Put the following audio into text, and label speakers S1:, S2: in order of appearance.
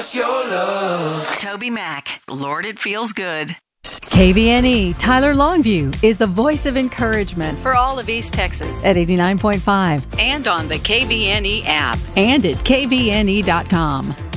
S1: us your love.
S2: Toby Mac, Lord, it feels good.
S3: KVNE Tyler Longview is the voice of encouragement for all of East Texas at 89.5
S2: And on the KVNE app.
S3: and at kvne.com.